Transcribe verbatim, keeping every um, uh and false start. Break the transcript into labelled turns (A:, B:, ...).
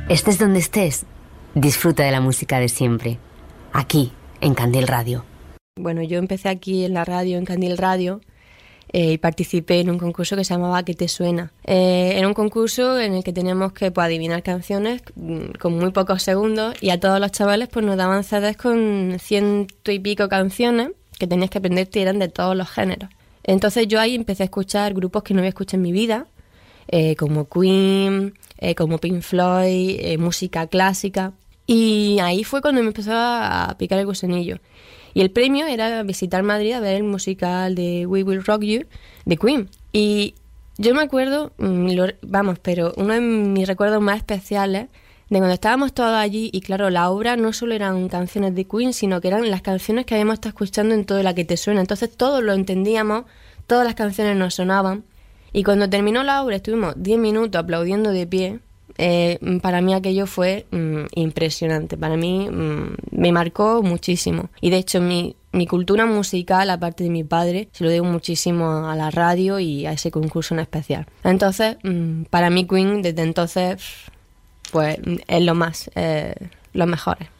A: Estés donde estés, disfruta de la música de siempre. Aquí, en Candil Radio.
B: Bueno, yo empecé aquí en la radio, en Candil Radio, eh, y participé en un concurso que se llamaba ¿Qué te suena? Eh, era un concurso en el que teníamos que pues, adivinar canciones con muy pocos segundos, y a todos los chavales pues nos daban C Ds con ciento y pico canciones que tenías que aprenderte y eran de todos los géneros. Entonces yo ahí empecé a escuchar grupos que no había escuchado en mi vida, eh, como Queen, eh, como Pink Floyd, eh, música clásica, y ahí fue cuando me empezó a picar el gusanillo. Y el premio era visitar Madrid a ver el musical de We Will Rock You de Queen. Y yo me acuerdo, lo, vamos, pero uno de mis recuerdos más especiales de cuando estábamos todos allí, y claro, la obra no solo eran canciones de Queen, sino que eran las canciones que habíamos estado escuchando en todo La que te suena. Entonces todos lo entendíamos, todas las canciones nos sonaban. Y cuando terminó la obra estuvimos diez minutos aplaudiendo de pie. Eh, para mí aquello fue mm, impresionante. Para mí mm, me marcó muchísimo. Y de hecho mi, mi cultura musical, aparte de mi padre, se lo debo muchísimo a la radio y a ese concurso en especial. Entonces, mm, para mí Queen desde entonces pues es lo más, eh, los mejores.